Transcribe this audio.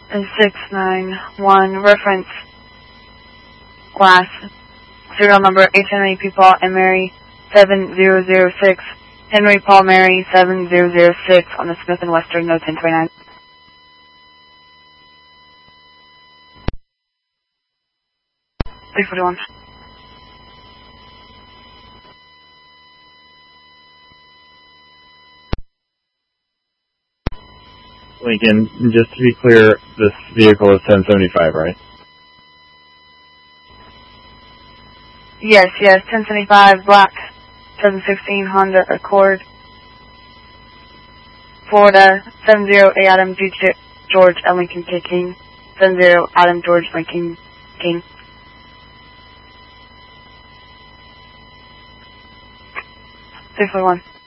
691, reference class, serial number H. Paul and Mary 7006, Henry Paul Mary 7006 on the Smith & Western No 1029. $341. Lincoln, just to be clear, this vehicle is 1075, right? Yes, 1075, black, 716 Honda Accord, Florida, 70A Adam G. George L. Lincoln K. King, 70 Adam George Lincoln King. $341.